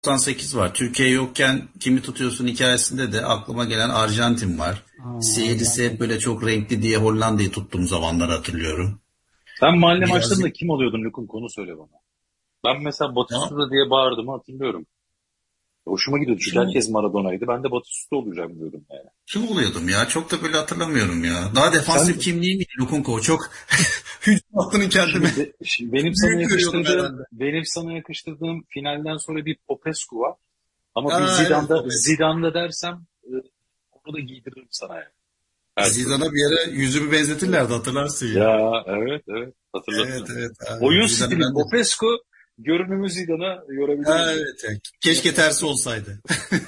98 var. Türkiye yokken kimi tutuyorsun hikayesinde de aklıma gelen Arjantin var. Siyerisi hep böyle çok renkli diye Hollanda'yı tuttuğum zamanları hatırlıyorum. Sen mahalle Biraz maçlarında kim oluyordun Lukun, konu söyle bana. Ben mesela ya, Batistuta diye bağırdığımı hatırlıyorum. Hoşuma gidiyordu çünkü kim, herkes Maradona'ydı. Ben de Batistuta olacağım diyordum yani. kim oluyordum ya? Çok da böyle hatırlamıyorum ya. Daha Sen defansif kimliğim miydi Lukunko? Çok hücum hattını kendime şimdi benim sana büyük görüyordum yakıştırdığım herhalde. finalden sonra bir Popescu var. Ama bir Aa, evet, Popes. Zidane'da dersem onu da giydiririm sana yani. Her türlü. Zidane'a bir yere yüzümü benzetirlerdi hatırlarsın ya. Ya evet evet, Evet, hatırladım. evet. Oyun Zidane'ı stili ben de. Popescu, görünümü Zidane'a yorabiliriz yani. Evet, evet. Keşke tersi olsaydı.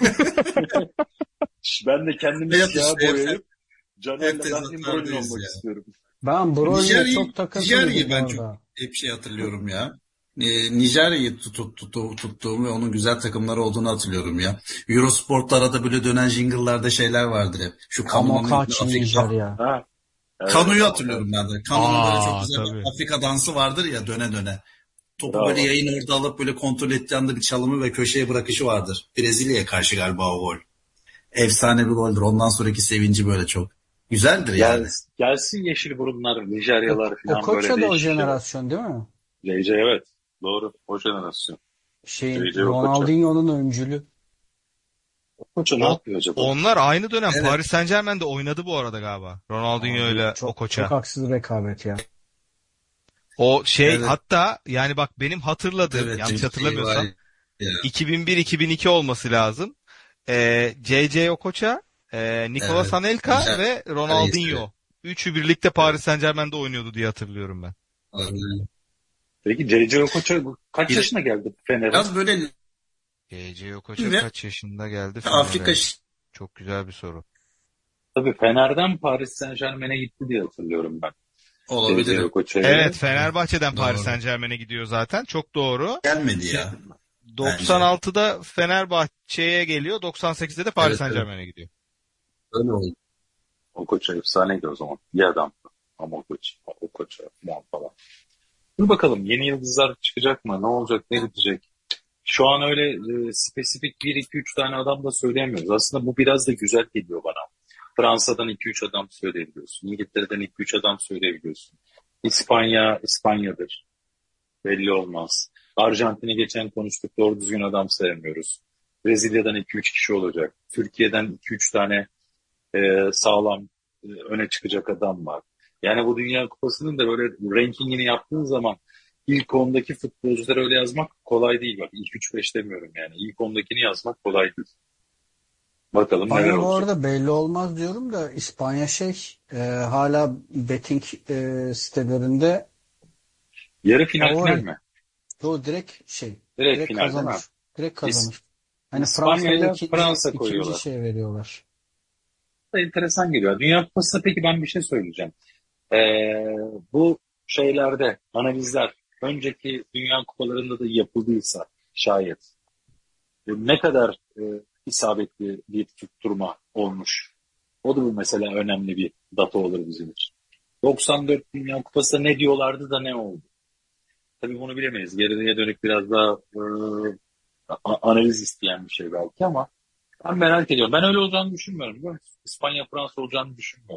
Ben de kendimi Hayat siyah işte boyayıp hep Caner'le ben Imbroglio tezatlardayız olmak ya. istiyorum. Ben Broly'ye çok Nijerya'yı takıntılıydım bu ben çok arada. hep şey hatırlıyorum ya. Nijerya'yı tuttuğum ve onun güzel takımları olduğunu hatırlıyorum ya. Eurosport'ta arada böyle dönen jingle'larda şeyler vardır hep. Şu Kanu'nun ünlü Amokachi Nijerya. Ha, evet Kanu'yu ama hatırlıyorum ben de. Kanu'nun böyle çok Aa güzel tabii. bir Afrika dansı vardır ya döne döne. Topu böyle bravo. yayın orada alıp böyle kontrol ettiği anda bir çalımı ve köşeye bırakışı vardır. Brezilya'ya karşı galiba o gol. Efsane bir goldür. Ondan sonraki sevinci böyle çok. Güzeldir Gel, yani. gelsin yeşil burunlar, Nijeryalar falan böyle Okocha da o değişik şeyler. jenerasyon değil mi? JJ evet. Doğru. O jenerasyon. Şeyin JJ Okocha. Ronaldinho'nun öncülü. Okocha ne O, yapıyor acaba? onlar aynı dönem Evet. Paris Saint-Germain'de oynadı bu arada galiba. Ronaldinho Abi ile çok çok Okocha. haksız rekabet ya. O şey Evet. hatta yani bak benim hatırladığım Evet. yanlış Şey var hatırlamıyorsam ya. 2001-2002 olması lazım. JJ Okocha, Nicolas Evet. Anelka Nijer ve reisi. Ronaldinho. Üçü birlikte Evet. Paris Saint-Germain'de oynuyordu diye hatırlıyorum ben. Peki JJ Okocha kaç yaşına Bir- geldi Fener'e? Biraz böyle JJ Okocha ve kaç yaşında geldi Afrika Fener'e? Çok güzel bir soru. Tabii Fener'den Paris Saint-Germain'e gitti diye hatırlıyorum ben. JJ olabilir. Okocha'yı. Evet, Fenerbahçe'den Paris Doğru. Saint-Germain'e gidiyor zaten. Çok doğru. Gelmedi ya bence. 96'da Fenerbahçe'ye geliyor. 98'de de Paris Evet, evet. Saint-Germain'e gidiyor. Öyle oldu. Okocha efsaneydi o zaman. İyi adam. Ama Okocha falan. Dur bakalım yeni yıldızlar çıkacak mı? Ne olacak? Ne bitecek? Şu an öyle spesifik bir iki üç tane adam da söyleyemiyoruz. Aslında bu biraz da güzel geliyor bana. Fransa'dan iki üç adam söyleyebiliyorsun. İngiltere'den iki üç adam söyleyebiliyorsun. İspanya'dır. Belli olmaz. Arjantin'i geçen konuştuk. Doğru düzgün adam sayamıyoruz. Brezilya'dan iki üç kişi olacak. Türkiye'den iki üç tane sağlam öne çıkacak adam var. Yani bu Dünya Kupası'nın da böyle rankingini yaptığın zaman ilk ondaki futbolcuları öyle yazmak kolay değil. Bak ilk üç beş demiyorum yani. İlk ondakini yazmak kolay değil. Bakalım neler İspanya bu olacak. arada belli olmaz diyorum da İspanya hala betting sitelerinde Yarı final final favori. mi? Yo Direkt direkt final değil mi? kazanır. Direkt İs kazanır. Hani İspanya Fransa'ya ile ikinci Fransa ikinci koyuyorlar. şey veriyorlar. Enteresan geliyor. Dünya Kupası'nda peki ben bir şey söyleyeceğim. Ee, bu şeylerde analizler önceki Dünya Kupalarında da yapıldıysa şayet ne kadar isabetli bir tutturma olmuş. O da bu mesela önemli bir data olur bizim için. 94 Dünya Kupası'nda ne diyorlardı da ne oldu? Tabii bunu bilemeyiz. Geriye dönük biraz daha analiz isteyen bir şey belki ama ben merak ediyorum. Ben öyle olacağını düşünmüyorum. Biliyor musun? İspanya, Fransa olacağını düşünmüyorum.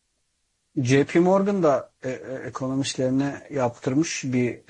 JP Morgan da ekonomistlerine yaptırmış bir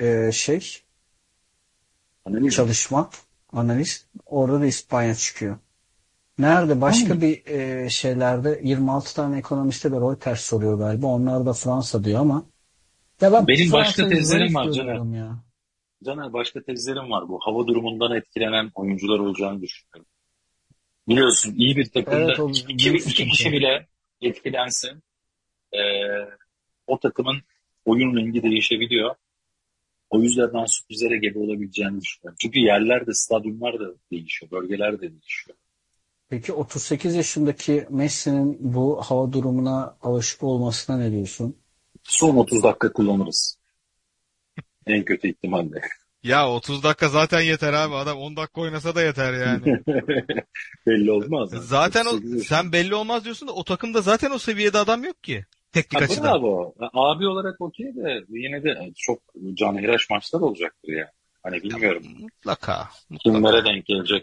Analiz mi? çalışma, analiz. Orada da İspanya çıkıyor. Nerede? Başka Tamam. bir şeylerde 26 tane ekonomiste de Reuters soruyor galiba. Onlar da Fransa diyor ama ya ben Benim başka Fransa'yı tezlerim zayıf var Caner. görüyorum ya. Caner başka tezlerim var. Bu hava durumundan etkilenen oyuncular olacağını düşünüyorum. Biliyorsun iyi bir Evet takımda o büyük iki kişi sıkıntı. bile etkilensin. e, o takımın oyun rengi değişebiliyor. O yüzden ben sürprizlere gebe olabileceğini düşünüyorum. Çünkü yerler de stadyumlar da değişiyor. Bölgeler de değişiyor. Peki 38 yaşındaki Messi'nin bu hava durumuna alışık olmasına ne diyorsun? Son 30 dakika kullanırız. En kötü ihtimalle. Ya 30 dakika zaten yeter abi. Adam 10 dakika oynasa da yeter yani. Belli olmaz mı? Zaten 38 yaşında. sen belli olmaz diyorsun da o takımda zaten o seviyede adam yok ki. Teknik Ha, açıdan. bravo. Abi olarak okey de yine de çok canhıraş maçlar olacaktır ya. Hani bilmiyorum Mutlaka. kimlere denk gelecek